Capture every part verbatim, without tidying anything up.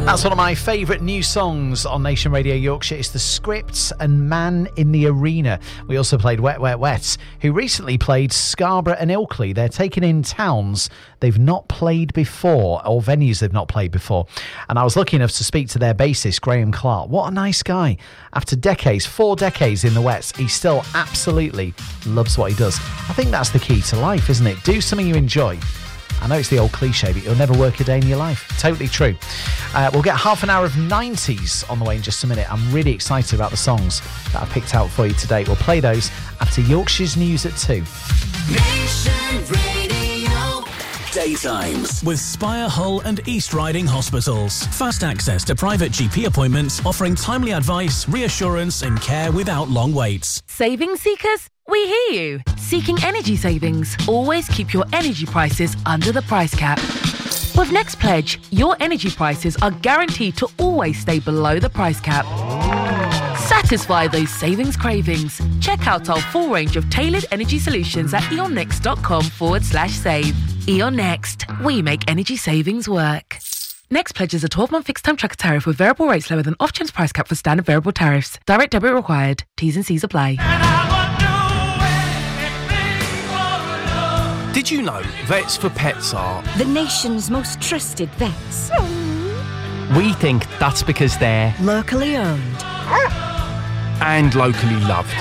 That's one of my favourite new songs on Nation Radio Yorkshire. It's The Scripts and Man in the Arena. We also played Wet Wet Wet, who recently played Scarborough and Ilkley. They're taking in towns they've not played before, or venues they've not played before. And I was lucky enough to speak to their bassist, Graham Clark. What a nice guy. After decades, four decades in the Wets, he still absolutely loves what he does. I think that's the key to life, isn't it? Do something you enjoy. I know it's the old cliche, but you'll never work a day in your life. Totally true. Uh, we'll get half an hour of nineties on the way in just a minute. I'm really excited about the songs that I picked out for you today. We'll play those after Yorkshire's News at two. Nation Radio. Daytimes with Spire, Hull and East Riding Hospitals. Fast access to private G P appointments, offering timely advice, reassurance and care without long waits. Savings seekers? We hear you. Seeking energy savings? Always keep your energy prices under the price cap. With Next Pledge, your energy prices are guaranteed to always stay below the price cap. Satisfy those savings cravings. Check out our full range of tailored energy solutions at eonnext.com forward slash save. Eon Next. We make energy savings work. Next Pledge is a twelve-month fixed-time tracker tariff with variable rates lower than off-chance price cap for standard variable tariffs. Direct debit required. T's and C's apply. Did you know Vets for Pets are the nation's most trusted vets? We think that's because they're locally owned and locally loved.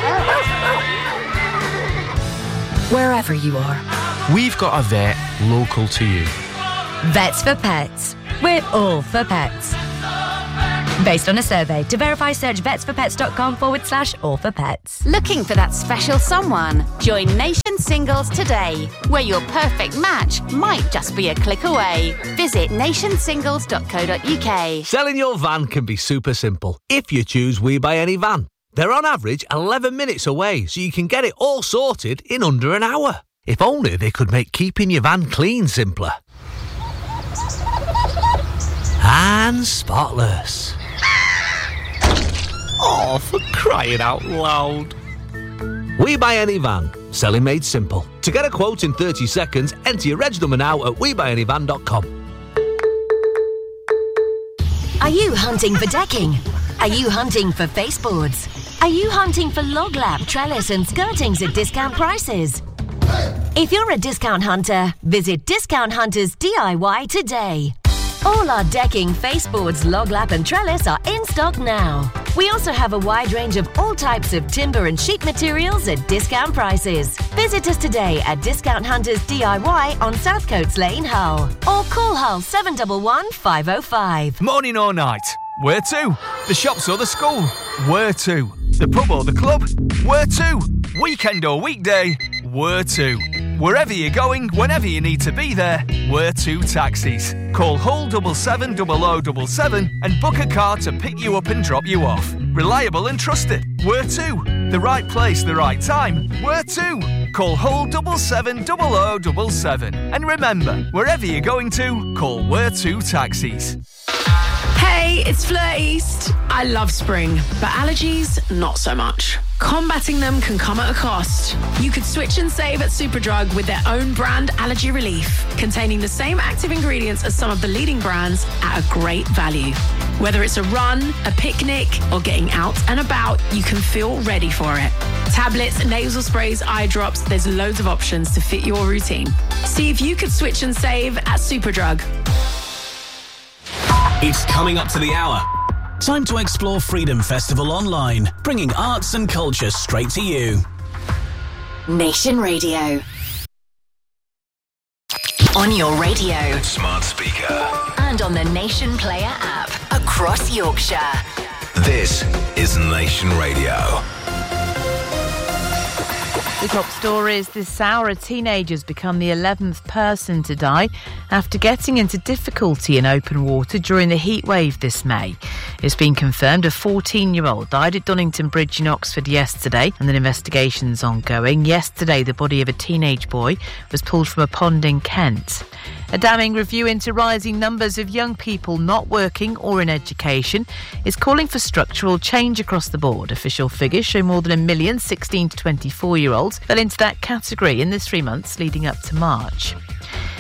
Wherever you are, we've got a vet local to you. Vets for Pets. We're all for pets. Based on a survey. To verify, search vetsforpets.com forward slash all for pets. Looking for that special someone? Join Nation Singles today, where your perfect match might just be a click away. Visit nation singles dot co dot uk. Selling your van can be super simple if you choose We Buy Any Van. They're on average eleven minutes away, so you can get it all sorted in under an hour. If only they could make keeping your van clean simpler. And spotless. Oh, for crying out loud. We Buy Any Van. Selling made simple. To get a quote in thirty seconds, enter your reg number now at we buy any van dot com. Are you hunting for decking? Are you hunting for baseboards? Are you hunting for log lap, trellis and skirtings at discount prices? If you're a discount hunter, visit Discount Hunters D I Y today. All our decking, faceboards, log lap and trellis are in stock now. We also have a wide range of all types of timber and sheet materials at discount prices. Visit us today at Discount Hunters D I Y on Southcoats Lane, Hull. Or call Hull seven one one, five oh five. Morning or night? Where to? The shops or the school? Where to? The pub or the club? Where to? Weekend or weekday? Where to? Wherever you're going, whenever you need to be there, Where to Taxis. Call Hull seven seven zero zero seven seven and book a car to pick you up and drop you off. Reliable and trusted. Where to? The right place, the right time. Where to? Call Hull seven seven zero zero seven seven. And remember, wherever you're going to, call Where to Taxis. Hey, it's Fleur East. I love spring, but allergies, not so much. Combating them can come at a cost. You could switch and save at Superdrug with their own brand allergy relief, containing the same active ingredients as some of the leading brands at a great value. Whether it's a run, a picnic, or getting out and about, you can feel ready for it. Tablets, nasal sprays, eye drops, there's loads of options to fit your routine. See if you could switch and save at Superdrug. It's coming up to the hour. Time to explore Freedom Festival online, bringing arts and culture straight to you. Nation Radio. On your radio. Smart speaker. And on the Nation Player app. Across Yorkshire. This is Nation Radio. The top stories this hour: a teenager's become the eleventh person to die after getting into difficulty in open water during the heat wave this May. It's been confirmed a fourteen-year-old died at Dunnington Bridge in Oxford yesterday, and an investigation's ongoing. Yesterday, the body of a teenage boy was pulled from a pond in Kent. A damning review into rising numbers of young people not working or in education is calling for structural change across the board. Official figures show more than a million sixteen to twenty-four-year-olds fell into that category in the three months leading up to March.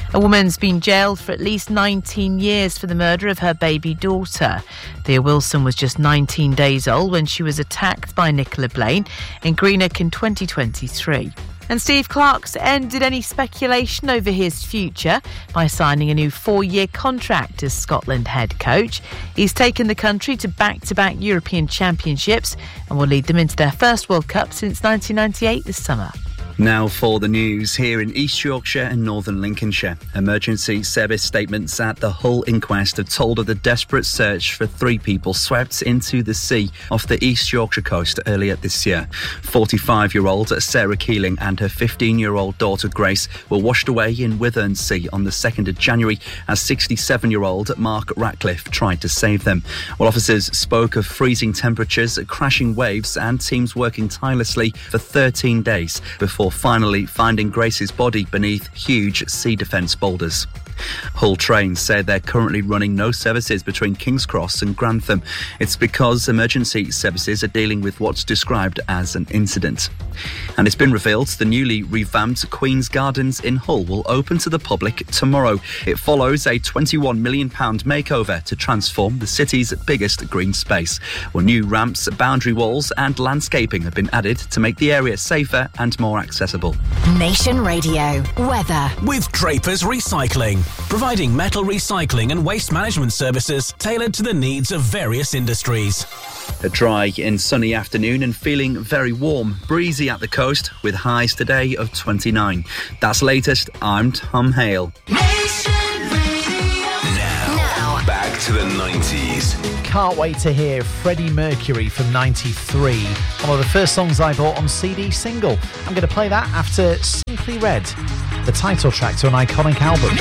A woman's been jailed for at least nineteen years for the murder of her baby daughter. Thea Wilson was just nineteen days old when she was attacked by Nicola Blaine in Greenock in twenty twenty-three. And Steve Clarke's ended any speculation over his future by signing a new four-year contract as Scotland head coach. He's taken the country to back-to-back European Championships and will lead them into their first World Cup since nineteen ninety-eight this summer. Now for the news here in East Yorkshire and Northern Lincolnshire. Emergency service statements at the Hull inquest have told of the desperate search for three people swept into the sea off the East Yorkshire coast earlier this year. forty-five-year-old Sarah Keeling and her fifteen-year-old daughter Grace were washed away in Withurnsea on the second of January as sixty-seven-year-old Mark Ratcliffe tried to save them. Well, officers spoke of freezing temperatures, crashing waves and teams working tirelessly for thirteen days before finally finding Grace's body beneath huge sea defence boulders. Hull Trains say they're currently running no services between King's Cross and Grantham. It's because emergency services are dealing with what's described as an incident. And it's been revealed the newly revamped Queen's Gardens in Hull will open to the public tomorrow. It follows a twenty-one million pounds makeover to transform the city's biggest green space. Well, new ramps, boundary walls and landscaping have been added to make the area safer and more accessible. Nation Radio weather. With Draper's Recycling, providing metal recycling and waste management services tailored to the needs of various industries. A dry and sunny afternoon and feeling very warm. Breezy at the coast with highs today of twenty-nine. That's latest. I'm Tom Hale. Now, back to the nineties. Can't wait to hear Freddie Mercury from ninety-three, one of the first songs I bought on C D single. I'm going to play that after Simply Red, the title track to an iconic album.